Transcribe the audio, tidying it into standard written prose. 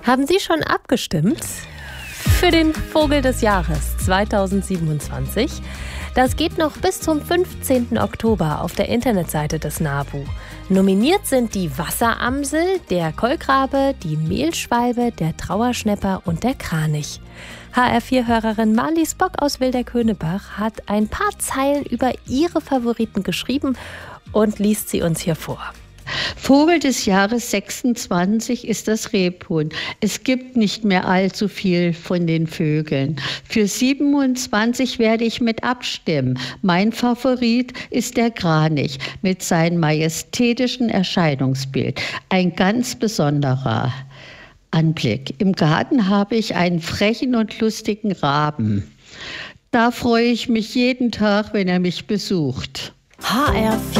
Haben Sie schon abgestimmt für den Vogel des Jahres 2027? Das geht noch bis zum 15. Oktober auf der Internetseite des NABU. Nominiert sind die Wasseramsel, der Kolkrabe, die Mehlschwalbe, der Trauerschnäpper und der Kranich. HR4-Hörerin Marlies Bock aus Wilderkönigbach hat ein paar Zeilen über ihre Favoriten geschrieben und liest sie uns hier vor. Vogel des Jahres 26 ist das Rebhuhn. Es gibt nicht mehr allzu viel von den Vögeln. Für 27 werde ich mit abstimmen. Mein Favorit ist der Kranich mit seinem majestätischen Erscheinungsbild. Ein ganz besonderer Anblick. Im Garten habe ich einen frechen und lustigen Raben. Da freue ich mich jeden Tag, wenn er mich besucht. HR4